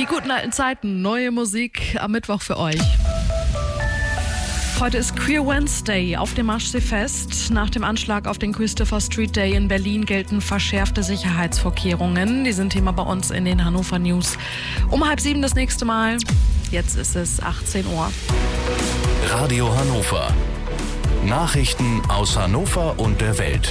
Die guten alten Zeiten, neue Musik am Mittwoch für euch. Heute ist Queer Wednesday auf dem Maschsee-Fest. Nach dem Anschlag auf den Christopher Street Day in Berlin gelten verschärfte Sicherheitsvorkehrungen. Die sind Thema bei uns in den Hannover News. Um 6:30 das nächste Mal. Jetzt ist es 18 Uhr. Radio Hannover. Nachrichten aus Hannover und der Welt.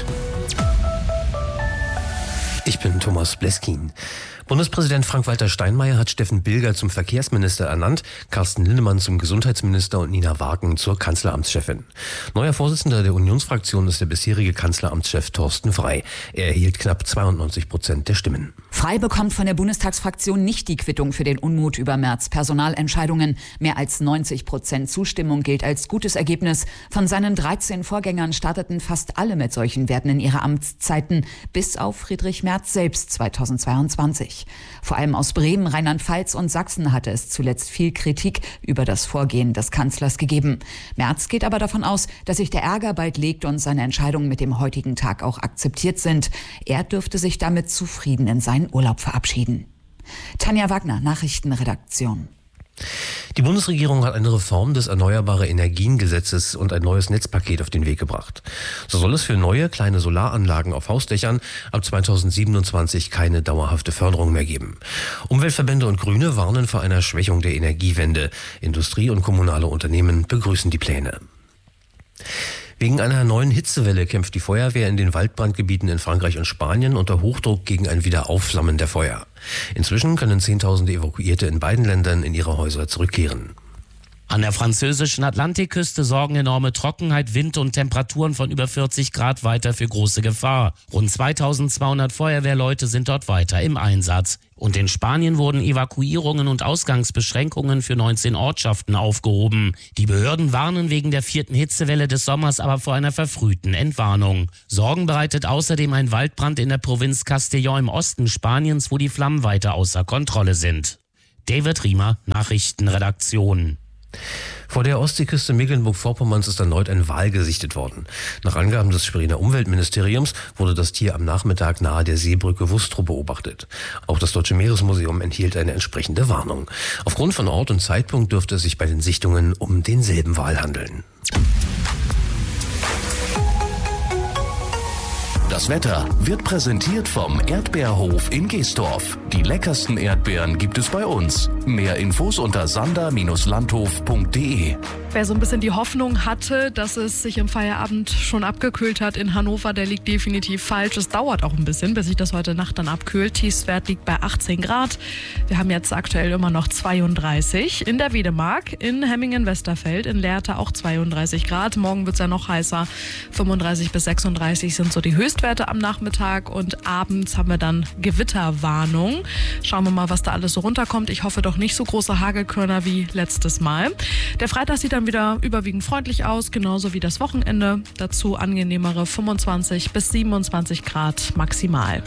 Ich bin Thomas Bleskin. Bundespräsident Frank-Walter Steinmeier hat Steffen Bilger zum Verkehrsminister ernannt, Carsten Linnemann zum Gesundheitsminister und Nina Wagen zur Kanzleramtschefin. Neuer Vorsitzender der Unionsfraktion ist der bisherige Kanzleramtschef Thorsten Frey. Er erhielt knapp 92% der Stimmen. Frey bekommt von der Bundestagsfraktion nicht die Quittung für den Unmut über Merz' Personalentscheidungen. Mehr als 90% Zustimmung gilt als gutes Ergebnis. Von seinen 13 Vorgängern starteten fast alle mit solchen Werten in ihre Amtszeiten, bis auf Friedrich Merz selbst 2022. Vor allem aus Bremen, Rheinland-Pfalz und Sachsen hatte es zuletzt viel Kritik über das Vorgehen des Kanzlers gegeben. Merz geht aber davon aus, dass sich der Ärger bald legt und seine Entscheidungen mit dem heutigen Tag auch akzeptiert sind. Er dürfte sich damit zufrieden in seinen Urlaub verabschieden. Tanja Wagner, Nachrichtenredaktion. Die Bundesregierung hat eine Reform des Erneuerbare-Energien-Gesetzes und ein neues Netzpaket auf den Weg gebracht. So soll es für neue kleine Solaranlagen auf Hausdächern ab 2027 keine dauerhafte Förderung mehr geben. Umweltverbände und Grüne warnen vor einer Schwächung der Energiewende. Industrie und kommunale Unternehmen begrüßen die Pläne. Wegen einer neuen Hitzewelle kämpft die Feuerwehr in den Waldbrandgebieten in Frankreich und Spanien unter Hochdruck gegen ein Wiederaufflammen der Feuer. Inzwischen können Zehntausende Evakuierte in beiden Ländern in ihre Häuser zurückkehren. An der französischen Atlantikküste sorgen enorme Trockenheit, Wind und Temperaturen von über 40 Grad weiter für große Gefahr. Rund 2200 Feuerwehrleute sind dort weiter im Einsatz. Und in Spanien wurden Evakuierungen und Ausgangsbeschränkungen für 19 Ortschaften aufgehoben. Die Behörden warnen wegen der 4. Hitzewelle des Sommers aber vor einer verfrühten Entwarnung. Sorgen bereitet außerdem ein Waldbrand in der Provinz Castellón im Osten Spaniens, wo die Flammen weiter außer Kontrolle sind. David Riemer, Nachrichtenredaktion. Vor der Ostseeküste Mecklenburg-Vorpommerns ist erneut ein Wal gesichtet worden. Nach Angaben des Schweriner Umweltministeriums wurde das Tier am Nachmittag nahe der Seebrücke Wustrow beobachtet. Auch das Deutsche Meeresmuseum enthielt eine entsprechende Warnung. Aufgrund von Ort und Zeitpunkt dürfte es sich bei den Sichtungen um denselben Wal handeln. Das Wetter wird präsentiert vom Erdbeerhof in Geesdorf. Die leckersten Erdbeeren gibt es bei uns. Mehr Infos unter sander-landhof.de. Wer so ein bisschen die Hoffnung hatte, dass es sich im Feierabend schon abgekühlt hat in Hannover, der liegt definitiv falsch. Es dauert auch ein bisschen, bis sich das heute Nacht dann abkühlt. Tiefstwert liegt bei 18 Grad. Wir haben jetzt aktuell immer noch 32. In der Wedemark, in Hemmingen-Westerfeld, in Lehrte auch 32 Grad. Morgen wird es ja noch heißer. 35 bis 36 sind so die Höchstwerte am Nachmittag. Und abends haben wir dann Gewitterwarnung. Schauen wir mal, was da alles so runterkommt. Ich hoffe doch nicht so große Hagelkörner wie letztes Mal. Der Freitag sieht dann wieder überwiegend freundlich aus, genauso wie das Wochenende. Dazu angenehmere 25 bis 27 Grad maximal.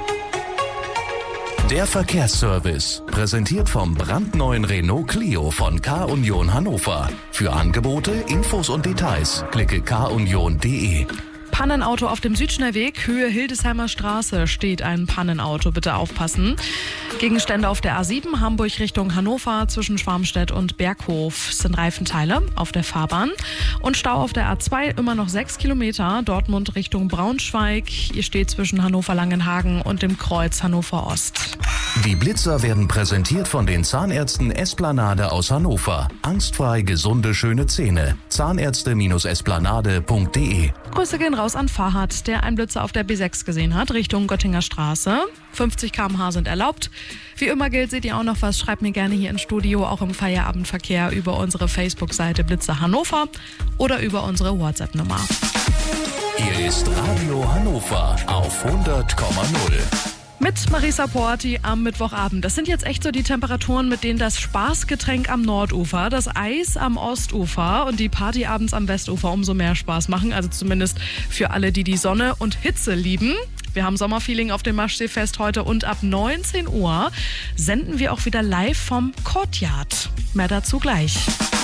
Der Verkehrsservice, präsentiert vom brandneuen Renault Clio von K-Union Hannover. Für Angebote, Infos und Details klicke kunion.de. Pannenauto auf dem Südschnellweg, Höhe Hildesheimer Straße steht ein Pannenauto, bitte aufpassen. Gegenstände auf der A7, Hamburg Richtung Hannover, zwischen Schwarmstedt und Berghof sind Reifenteile auf der Fahrbahn. Und Stau auf der A2, immer noch 6 Kilometer, Dortmund Richtung Braunschweig. Ihr steht zwischen Hannover-Langenhagen und dem Kreuz Hannover Ost. Die Blitzer werden präsentiert von den Zahnärzten Esplanade aus Hannover. Angstfrei gesunde, schöne Zähne. Zahnärzte-esplanade.de. Grüße gehen raus an Farhad, der einen Blitzer auf der B6 gesehen hat, Richtung Göttinger Straße. 50 km/h sind erlaubt. Wie immer gilt, seht ihr auch noch was, schreibt mir gerne hier ins Studio, auch im Feierabendverkehr über unsere Facebook-Seite Blitzer Hannover oder über unsere WhatsApp-Nummer. Hier ist Radio Hannover auf 100,0. Mit Marisa Porti am Mittwochabend. Das sind jetzt echt so die Temperaturen, mit denen das Spaßgetränk am Nordufer, das Eis am Ostufer und die Party abends am Westufer umso mehr Spaß machen. Also zumindest für alle, die die Sonne und Hitze lieben. Wir haben Sommerfeeling auf dem Maschsee-Fest heute und ab 19 Uhr senden wir auch wieder live vom Courtyard. Mehr dazu gleich.